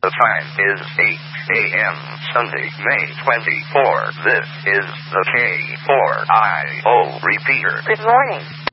The time is 8 a.m. Sunday, May 24. This is the K4IO repeater. Good morning.